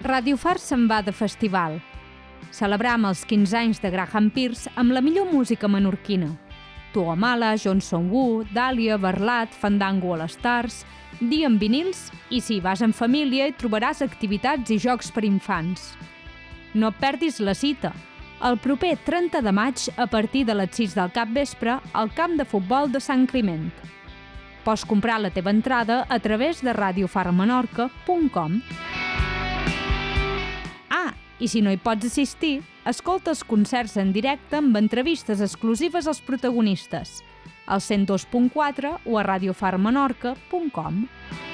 Ràdio Far se'n va de festival. Celebram els 15 anys de Graham Pearce amb la millor música menorquina. Tuamala, Johnson Wu, Dàlia, Barlat, Fandango All Stars, dia en vinils i si vas en família hi trobaràs activitats i jocs per infants. No et perdis la cita. El proper 30 de maig, a partir de les 6 del capvespre, al camp de futbol de Sant Climent. Pots comprar la teva entrada a través de radiofarmenorca.com. I si no hi pots assistir, escolta els concerts en directe amb entrevistes exclusives als protagonistes, al 102.4 o a radiofarmenorca.com.